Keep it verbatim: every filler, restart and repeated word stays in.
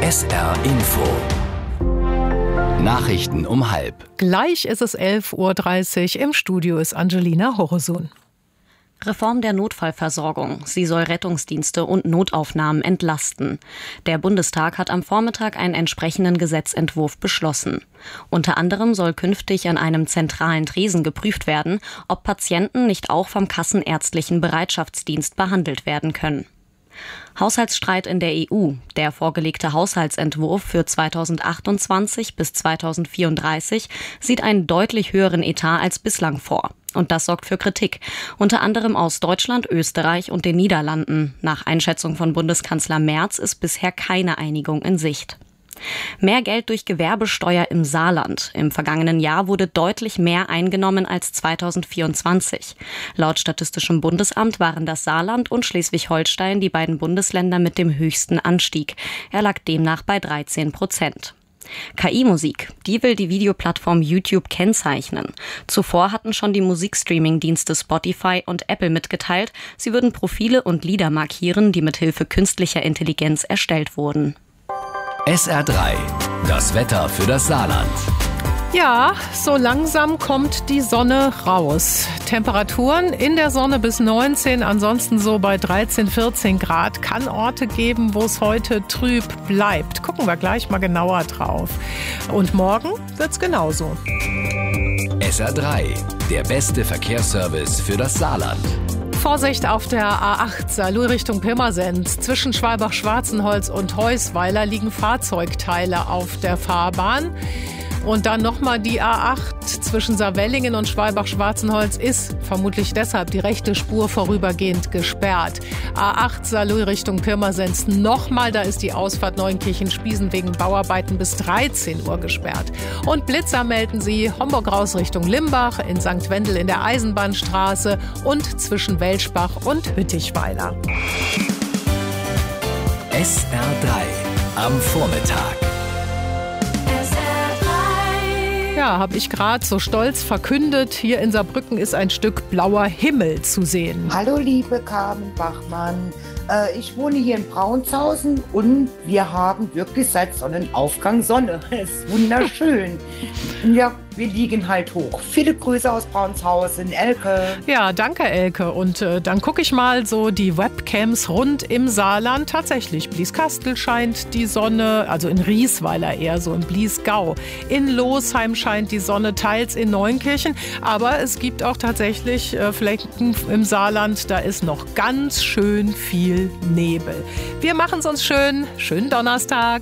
S R Info. Nachrichten um halb. Gleich ist es elf Uhr dreißig. Im Studio ist Angelina Horosun. Reform der Notfallversorgung. Sie soll Rettungsdienste und Notaufnahmen entlasten. Der Bundestag hat am Vormittag einen entsprechenden Gesetzentwurf beschlossen. Unter anderem soll künftig an einem zentralen Tresen geprüft werden, ob Patienten nicht auch vom Kassenärztlichen Bereitschaftsdienst behandelt werden können. Haushaltsstreit in der E U. Der vorgelegte Haushaltsentwurf für zweitausendachtundzwanzig bis zweitausendvierunddreißig sieht einen deutlich höheren Etat als bislang vor. Und das sorgt für Kritik, unter anderem aus Deutschland, Österreich und den Niederlanden. Nach Einschätzung von Bundeskanzler Merz ist bisher keine Einigung in Sicht. Mehr Geld durch Gewerbesteuer im Saarland. Im vergangenen Jahr wurde deutlich mehr eingenommen als zweitausendvierundzwanzig. Laut Statistischem Bundesamt waren das Saarland und Schleswig-Holstein die beiden Bundesländer mit dem höchsten Anstieg. Er lag demnach bei dreizehn Prozent. K I-Musik, die will die Videoplattform YouTube kennzeichnen. Zuvor hatten schon die Musikstreaming-Dienste Spotify und Apple mitgeteilt, sie würden Profile und Lieder markieren, die mithilfe künstlicher Intelligenz erstellt wurden. S R drei. Das Wetter für das Saarland. Ja, so langsam kommt die Sonne raus. Temperaturen in der Sonne bis neunzehn, ansonsten so bei dreizehn, vierzehn Grad. Kann Orte geben, wo es heute trüb bleibt. Gucken wir gleich mal genauer drauf. Und morgen wird's genauso. S R drei. Der beste Verkehrsservice für das Saarland. Vorsicht auf der A acht Saarlouis Richtung Pirmasens. Zwischen Schwalbach-Schwarzenholz und Heusweiler liegen Fahrzeugteile auf der Fahrbahn. Und dann nochmal die A acht zwischen Saarwellingen und Schwalbach-Schwarzenholz ist vermutlich deshalb die rechte Spur vorübergehend gesperrt. A acht Saarlouis Richtung Pirmasens nochmal, da ist die Ausfahrt Neunkirchen-Spiesen wegen Bauarbeiten bis dreizehn Uhr gesperrt. Und Blitzer melden sie Homburg raus Richtung Limbach, in Sankt Wendel in der Eisenbahnstraße und zwischen Welschbach und Hüttichweiler. S R drei am Vormittag. Ja, habe ich gerade so stolz verkündet. Hier in Saarbrücken ist ein Stück blauer Himmel zu sehen. Hallo liebe Carmen Bachmann, äh, ich wohne hier in Braunshausen und wir haben wirklich seit Sonnenaufgang Sonne. Es ist wunderschön. Ja, wir liegen halt hoch. Viele Grüße aus Braunshausen, Elke. Ja, danke Elke. Und äh, dann gucke ich mal so die Webcams rund im Saarland. Tatsächlich, Blieskastel scheint die Sonne, also in Riesweiler eher so, im Bliesgau. In Losheim scheint die Sonne, teils in Neunkirchen. Aber es gibt auch tatsächlich äh, Flecken im Saarland, da ist noch ganz schön viel Nebel. Wir machen es uns schön. Schönen Donnerstag.